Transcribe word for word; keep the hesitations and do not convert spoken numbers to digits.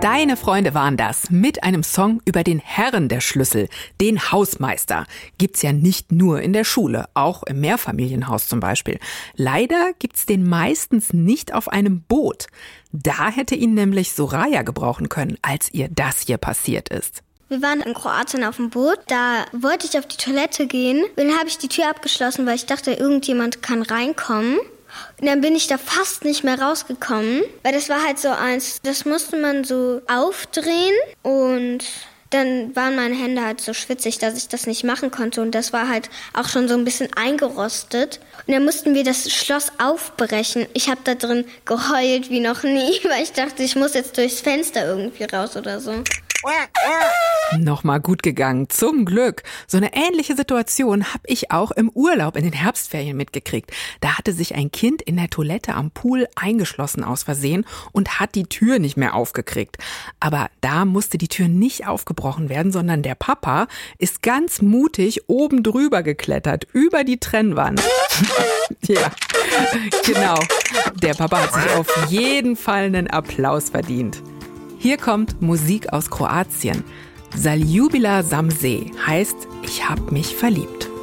Deine Freunde waren das mit einem Song über den Herren der Schlüssel, den Hausmeister. Gibt's ja nicht nur in der Schule, auch im Mehrfamilienhaus zum Beispiel. Leider gibt's den meistens nicht auf einem Boot. Da hätte ihn nämlich Soraya gebrauchen können, als ihr das hier passiert ist. Wir waren in Kroatien auf dem Boot, da wollte ich auf die Toilette gehen. Dann habe ich die Tür abgeschlossen, weil ich dachte, irgendjemand kann reinkommen. Und dann bin ich da fast nicht mehr rausgekommen, weil das war halt so eins, das musste man so aufdrehen und dann waren meine Hände halt so schwitzig, dass ich das nicht machen konnte und das war halt auch schon so ein bisschen eingerostet. Und dann mussten wir das Schloss aufbrechen. Ich habe da drin geheult wie noch nie, weil ich dachte, ich muss jetzt durchs Fenster irgendwie raus oder so. Nochmal gut gegangen, zum Glück. So eine ähnliche Situation habe ich auch im Urlaub in den Herbstferien mitgekriegt. Da hatte sich ein Kind in der Toilette am Pool eingeschlossen aus Versehen und hat die Tür nicht mehr aufgekriegt. Aber da musste die Tür nicht aufgebrochen werden, sondern der Papa ist ganz mutig oben drüber geklettert, über die Trennwand. Ja, genau. Der Papa hat sich auf jeden Fall einen Applaus verdient. Hier kommt Musik aus Kroatien. Zaljubila sam se heißt, ich hab mich verliebt.